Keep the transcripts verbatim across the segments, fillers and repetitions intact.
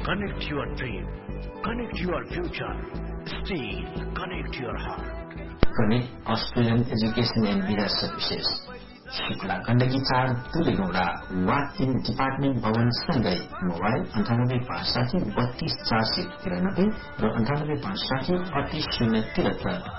Connect your dream. Connect your future. Steel. Connect your heart. Connect Australian Education and Visa Services. Shukla Gandaki चार तुलेगौडा ward तीन department भवन सँगै mobile अन्ठानब्बे पाँच साठी बत्तीस चार सय तिरानब्बे र अन्ठानब्बे पाँच साठी अडतिस शून्य तिहत्तर।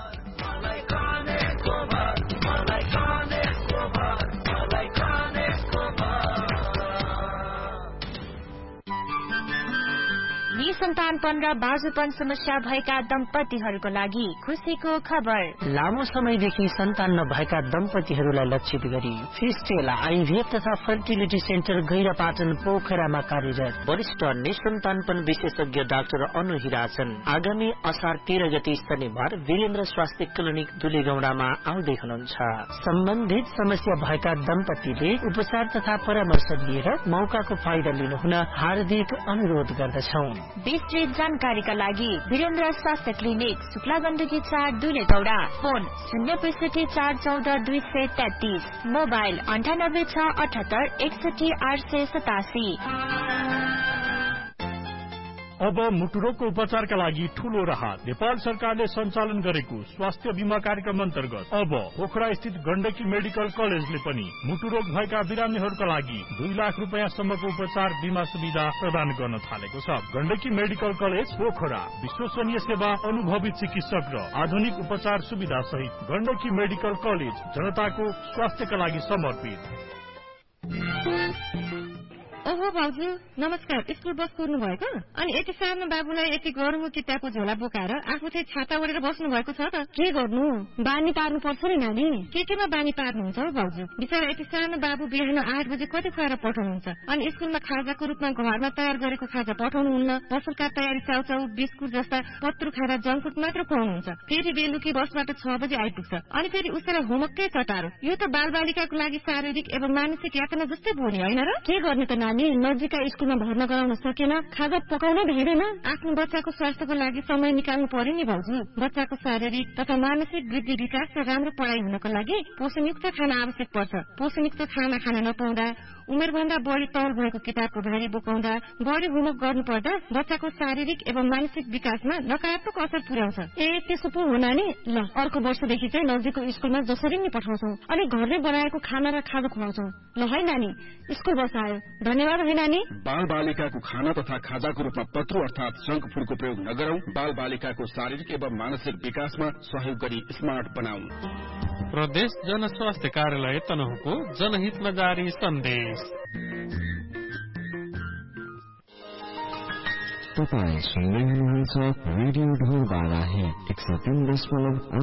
निसन्तानपन र बाजुपन समस्या भएका दम्पतिहरूको लागि खुसीको खबर। लामो समयदेखि सन्तान नभएका दम्पतिहरूलाई लक्षित गरी फिस्टेल आइभीएफ तथा फर्टिलिटी सेन्टर गैरापाटन पोखरामा कार्यरत वरिष्ठ निसन्तानपन विशेषज्ञ डाक्टर अनु हिराछन् आगामी असार तेह्र गते शनिबार वीरेन्द्र स्वास्थ्य क्लिनिक दुलेगौडामा आउँदै हुनुहुन्छ। सम्बन्धित समस्या भएका दम्पतिले उपचार तथा परामर्श लिएर मौकाको फाइदा लिनुहुन हार्दिक अनुरोध गर्दछौं। विस्तृत जानकारीका लागि वीरेन्द्र स्वास्थ्य क्लिनिक शुक्ला गण्डकी चार दुलेगौडा, फोन शून्य पैसठी चार चौध दुई सय तेत्तीस, मोबाइल अन्ठानब्बे छ अठहत्तर एकसठी आठ सय सतासी। अब मुटुरोगको उपचारका लागि ठूलो राहत नेपाल सरकारले सञ्चालन गरेको स्वास्थ्य बीमा कार्यक्रम अन्तर्गत अब पोखरा स्थित गण्डकी मेडिकल कलेजले पनि मुटुरोग भएका बिरामीहरूका लागि दुई लाख रुपियाँ सम्मको उपचार बीमा सुविधा प्रदान गर्न थालेको छ। गण्डकी मेडिकल कलेज पोखरा विश्वसनीय सेवा, अनुभवी चिकित्सक र आधुनिक उपचार सुविधा सहित गण्डकी मेडिकल कलेज जनताको स्वास्थ्यका लागि समर्पित। ओहो भाउजू नमस्कार। स्कुल बस कुर्नु भएको अनि यति सानो बाबुलाई यति गरौँ किताबको झोला बोकाएर आफू चाहिँ छाता ओढेर बस्नु भएको छ त के गर्नु, बानी पार्नु पर्छ नि नानी। के केमा बानी पार्नुहुन्छ हौ भाउजू? बिचरा यति सानो बाबु बिहान आठ बजे कति खुवाएर पठाउनुहुन्छ अनि स्कुलमा खाजाको रूपमा घरमा तयार गरेको खाजा पठाउनुहुन्न। पसलका तयारी चाउचाउ बिस्कुट जस्ता पत्रु खाएर जङ्क फुड मात्र खुवाउनुहुन्छ। फेरि बेलुकी बसबाट छ बजे आइपुग्छ अनि फेरि उसलाई होमवर्कै चटारो। यो त बाल बालिकाको लागि शारीरिक एवं मानसिक यातना जस्तै भयो नि होइन र? के गर्ने त नानी, नजिकका स्कुलमा भर्ना गराउन सकेन, खाजा पकाउन भ्याएन। आफ्नो बच्चाको स्वास्थ्यको लागि समय निकाल्नु पर्यो नि भाउजू। बच्चाको शारीरिक तथा मानसिक वृद्धि विकास र राम्रो पढाइ हुनको लागि पोषणयुक्त खाना आवश्यक पर्छ। पोषणयुक्त खाना खान नपाउँदा, उमेरभन्दा बढी तौल भएको किताबको भारी बोकाउँदा, बढी होमवर्क गर्नुपर्दा बच्चाको शारीरिक एवं मानसिक विकासमा नकारात्मक असर पुर्याउँछ। ए त्यसो पो हो नानी। ल अर्को वर्षदेखि चाहिँ नजिकको स्कुलमा जसरी नै पठाउँछौ अनि घरमै बनाएको खाना र खाजा खुवाउँछौ। ल है नानी, स्कुल बस आयो। धन्यवाद है नानी। बाल बालिकाको खाना तथा खाजाको रूपमा पत्रु अर्थात जङ्क फुडको प्रयोग नगरौं। बाल बालिकाको शारीरिक एवं मानसिक विकासमा सहयोग गरी स्मार्ट बनाऊ। प्रदेश जनस्वास्थ्य कार्यालय तनहुको जनहितमा जारी सन्देश। तपाईं सुन्दै हुनुहुन्छ रेडियो ढोल बाह्र एक सौ तीन दशमलव